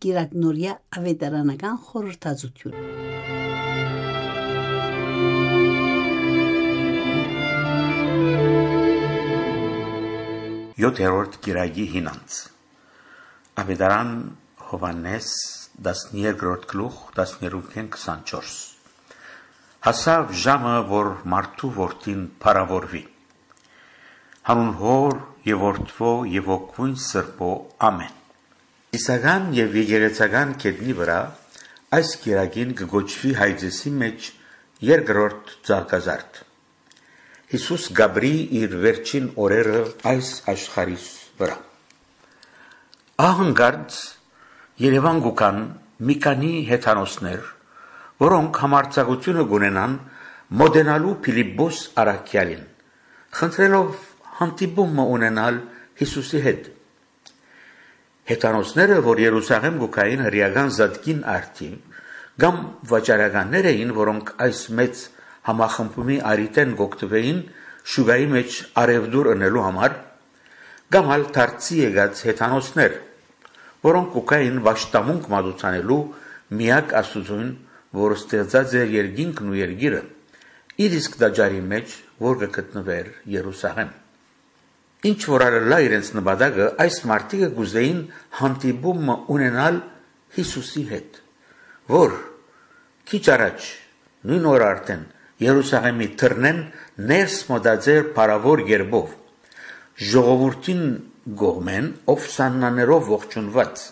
Կիրակնորյա ավետարանական խորհրդածություն։ Յոթերորդ կիրակի հինանց Ավետարան Հովհաննես 12-րդ գլուխ 13-24 Հասավ ժամը, որ մարդու որդին փառավորվի հանուն հոր եւ որդվո եւ օգնույն սրբո ամեն Իսական եւ եկեղեցական կետնի վրա այս կիրակին կգոչվի հայձեսի մեջ երկրորդ ցանկազարդ Հիսուս Գաբրի իր վերջին օրերը այս աշխարհիս վրա Ահնգարդ Երևան գուկան մի քանի հեթանոսներ որոնք համարձակությունը գունենան մոդենալու Փիլիպպոս Արաքյալին խնդրելով հանդիպում ունենալ Հիսուսի հետ Հեթանոսները որ Երուսաղեմ գուկային հրեական զատկին արդիվ կամ վաճառականներ էին որոնք այս մեծ համախմբումի արիտեն գոկտվեին շուգայի մեջ արևդուր ընելու համար կամ հալ դարձի եկած հեթանոսներ որոնք գուկային վաշտամունք մատուցանելու միակ աստուծուն որ ստեղծած էր երկինքն ու երկիրը իր իսկ դաջարի մեջ որ կգտնվեր Երուսաղեմ Ինչ որ արելա իրենց նպատակը այս մարդիկը գուզեին հանդիպում ունենալ Հիսուսի հետ որ քիչ առաջ նույն օր արդեն Երուսաղեմի թռնեն ներս մոտածեր փառավոր երբով ժողովրդին գողմեն ով սաննաներով ողջունված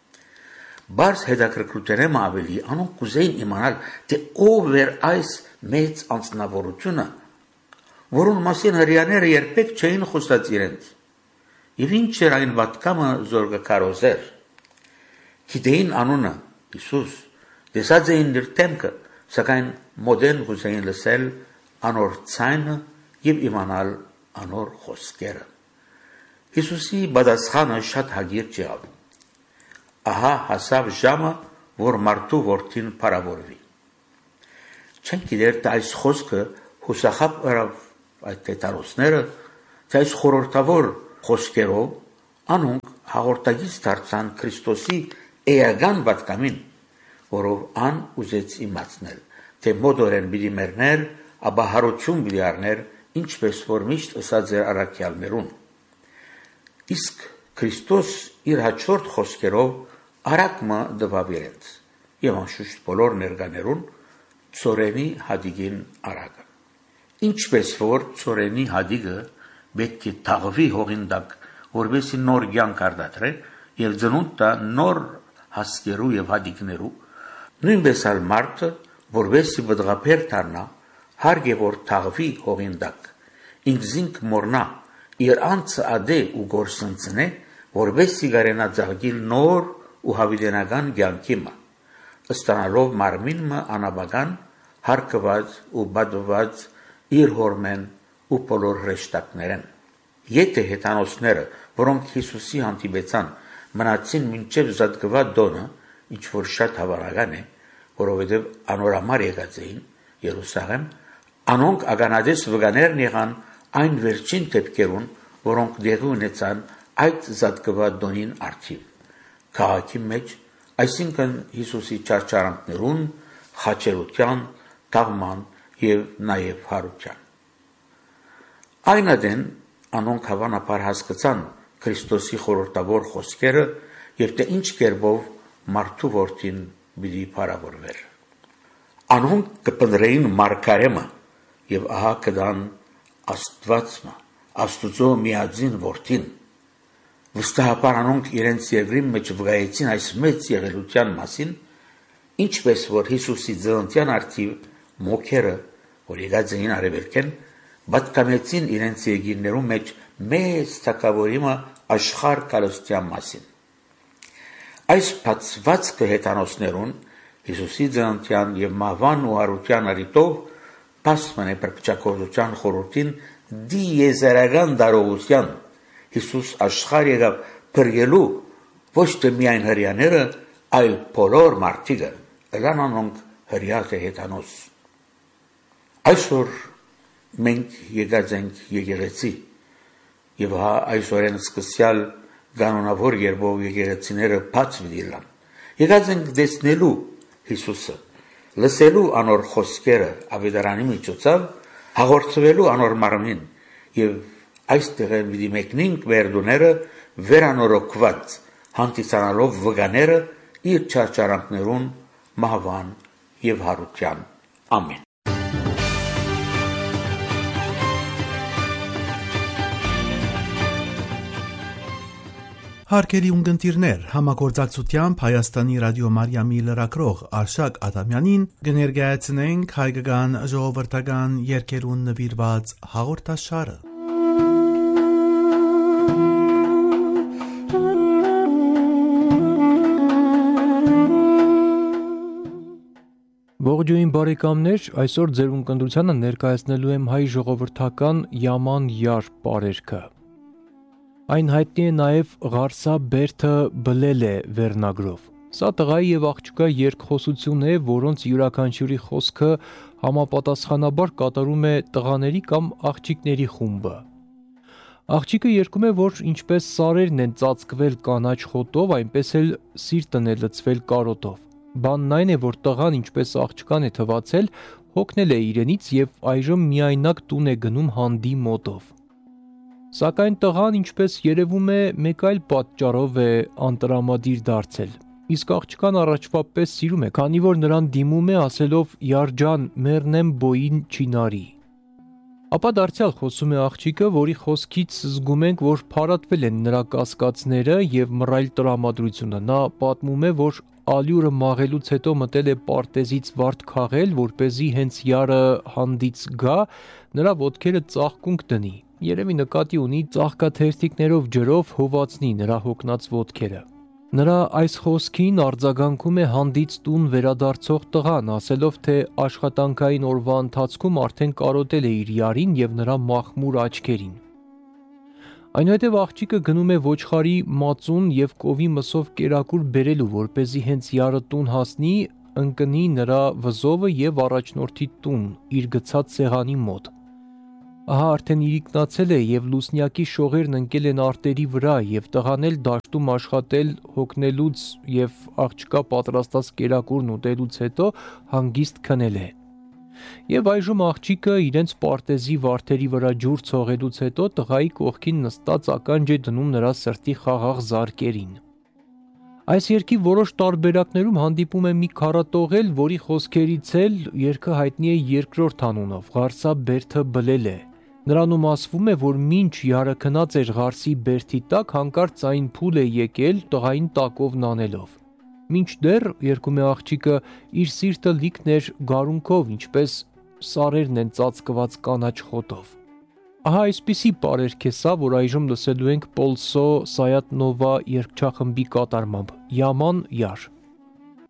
Բայց հետաքրքրութենեմ ավելի անոնք կուզեին իմանալ թե ով էր այս մեծ անձնավորությունը որուն մասին հրեաները երբեք չէին խոսած իրենց եւ ինչ էր այն պատկամը զորգակարոզեր գիտեին անունը Հիսուս դեսած էին իր տեմքը սակայն մոդեն կուզեին լսել անոր ցայնը եւ իմանալ անոր խոսքերը Հիսուսի բադասխանը շատ հագիր չեղավ Ահա հասավ ժամը որ մարդու որդին փառավորվի Չեն գիտեր թե այս խոսքը հուսախապ արավ այդ տետարոսները թե այս խորհրդավոր խոսքերով անոնք հաղորդագից դարձան Քրիստոսի էական պատկամին որով ան ուզեց իմացնել թե մոդորեն պիտի մեռներ ապա հարություն պիտի առներ ինչպես որ միշտ ըսած էր առաքյալներուն իսկ Քրիստոս իր հաջորդ խոսքերով արակմը դվավ իրենց եւ անշուշտ բոլոր ներկաներուն ծորենի հադիգին արակը Ինչպես որ ծորենի հադիգը պետք է թաղվի հողին տակ, որովհետեւ նոր կյանք արտադրե եւ ծնունդ տա նոր հասկերու եւ հադիգներու, նույնպես ալ մարդը, որովհետեւ բդղապեր դառնա, հարկ է որ թաղվի հողին տակ, ինքզինք մորնա, իր անձը ադե ու գործընծնե, որովհետեւ գարենա ծաղկիլ նոր ու հավիտենական կյանքիմը, ստանալով մարմինը անաբական, հարկված ու բադված իր հորմեն ու բոլոր հրեշտակներեն Եթե հեթանոսները, որոնք Հիսուսի հանդիպեցան, մնացին մինչև զատկված դոնը, ինչ որ շատ հավանական է, որովհետև անորամար եկած էին Երուսաղեմ, անոնք ականադես վկաներն եղան այն վերջին դեպքերուն, որոնք դեղի ունեցան այդ զատկված դոնին արդիվ, քաղաքի մեջ, այսինքն Հիսուսի ճարճարանքներուն, խաչերության, թաղման եւ նաեւ հարության Այնադեն անոնք հավանաբար հասկացան Քրիստոսի խորհրդավոր խոսքերը եւ թե ինչ կերպով մարդու որդին պիտի փառավորվեր Անոնք կպնդրեին մարգարեմը եւ ահա կդան Աստվածը Աստուծո միածին որդին վստահաբար անոնք իրենց երկրի մեջ վկայեցին այս մեծ եղելության մասին ինչպես որ Հիսուսի ծննդյան արդիվ մոքերը որ եկած էին արևելքեն պատկամեցին իրենց եկիրներու մեջ մեծ թակավորիմը աշխարհ կալստյան մասին Այս բացվածքը հեթանոսներուն Հիսուսի ծննդյան եւ մահվան ու հարության արիտով պասմն է բրկչակոծության խորհրդին դիեզերական դարողության Հիսուս աշխարհ եկավ բրգելու ոչ թե միայն հրեաները այլ բոլոր մարդիկը ըլան անոնք հրեա թե հեթանոս Այսօր մենք եկած ենք եկեղեցի եւ հա այսօրեն սկսյալ Կանոնավոր երբով եկեղեցիները բաց վիդիլան Եկած ենք տեսնելու Հիսուսը, լսելու անոր խոսքերը ավետարանի միջոցով, հաղորդվելու անոր մարմին եւ այստեղ պիտի մեկնենք մեր դուները վերանորոգված հանդիսանալով վգաները իր չարչարանքներուն մահվան եւ հարության ամեն Հարգելի ունկնդիրներ, համագործակցությամբ Հայաստանի ռադիո Մարիամի լրագրող Արշակ Ադամյանին կներկայացնենք հայկական ժողովրդական երգերուն նվիրված հաղորդաշարը։ Ողջույն բարեկամներ, այսօր ձեր ունկնդրությանը ներկայացնելու եմ հայ ժողովրդական Yaman Yar պարերգը։ Այն հայտնի է նաև Ղարսա Բերթը բլել է վերնագրով։ Սա տղայի եւ աղջկա երկխոսություն է, որոնց յուրաքանչյուրի խոսքը համապատասխանաբար կատարում է տղաների կամ աղջիկների խումբը։ Աղջիկը երգում է, որ ինչպես սարերն են ծածկվել կանաչ խոտով, այնպես էլ սիրտն է լցվել կարոտով։ Բանն այն է, որ տղան ինչպես աղջկան է թվացել, հոգնել է իրենից եւ այժմ միայնակ տուն է գնում հանդի մոտով։ Սակայն տղան, ինչպես երևում է, մեկ այլ պատճառով է անտրամադիր դարձել։ Իսկ աղջկան առաջվա պես սիրում է, քանի որ նրան դիմում է ասելով «Յարջան, մեռնեմ բոյին չինարի»։ Ապա դարձյալ խոսում է աղջիկը, որի խոսքից զգում ենք, որ փարատվել են նրա կասկածները եւ մռայլ տրամադրությունը։ Նա պատմում է, որ ալյուրը մաղելուց հետո մտել է պարտեզից վարդ քաղել, որպեսզի հենց յարը հանդից գա, նրա ոտքերը ծաղկունք դնի։ Երևի նկատի ունի ծաղկաթերթիկներով ջրով հովացնի նրա հոգնած ոտքերը։ Նրա այս խոսքին արձագանքում է հանդից տուն վերադարձող տղան, ասելով, թե աշխատանքային օրվա ընթացքում արդեն կարոտել է իր յարին եւ նրա մախմուր աչքերին։ Այնուհետև աղջիկը գնում է ոչխարի մածուն եւ կովի մսով կերակուր բերելու, որպեսզի հենց յարը տուն հասնի, ընկնի նրա վզովը եւ առաջնորդի տուն, իր գցած սեղանի մոտ։ Ահա արդեն իրիկնացել է եւ լուսնյակի շողերն ընկել են արտերի վրա եւ տղան էլ դաշտում աշխատել հոգնելուց եւ աղջկա պատրաստած կերակուրն ուտելուց հետո հանգիստ քնել է։ Եվ այժմ աղջիկը իրենց պարտեզի վարդերի վրա ջուր ցողելուց հետո տղայի կողքին նստած ականջ է դնում նրա սրտի խաղաղ զարկերին։ Այս երգի որոշ տարբերակներում հանդիպում է մի քառատողել, որի խոսքերից էլ երգը հայտնի է երկրորդ անունով՝ Ղարսա Բերթը բլել է։ Նրանում ասվում է, որ մինչ յարը քնած էր Ղարսի բերթի տակ, հանկարծ այն փուլ է եկել տղային տակով նանելով։ Մինչդեռ, երգում է աղջիկը, իր սիրտը լիքն էր գարունքով, ինչպես սարերն են ծածկված կանաչ խոտով։ Ահա այսպիսի պարերգ է սա, որ այժմ լսելու ենք Պոլսո Սայաթնովա երգչախմբի կատարմամբ Yaman Yar։